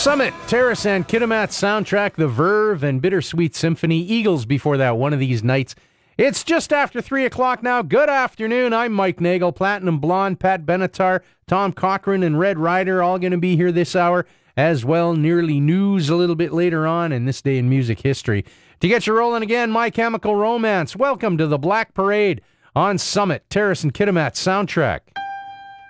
Summit, Terrace and Kitimat soundtrack, The Verve and Bittersweet Symphony, Eagles before that, One of These Nights. It's just after 3 o'clock now. Good afternoon. I'm Mike Nagel, Platinum Blonde, Pat Benatar, Tom Cochran, and Red Ryder all going to be here this hour as well. Nearly news a little bit later on in this day in music history. To get you rolling again, My Chemical Romance. Welcome to the Black Parade on Summit, Terrace and Kitimat soundtrack.